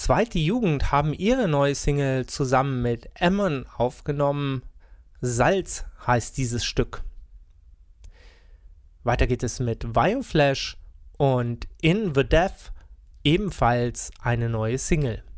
Zweite Jugend haben ihre neue Single zusammen mit Ammon aufgenommen. Salz heißt dieses Stück. Weiter geht es mit Vioflash und In the Death, ebenfalls eine neue Single.